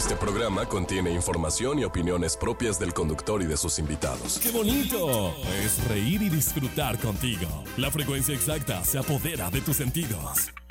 Este programa contiene información y opiniones propias del conductor y de sus invitados. ¡Qué bonito! Es reír y disfrutar contigo. La frecuencia exacta se apodera de tus sentidos.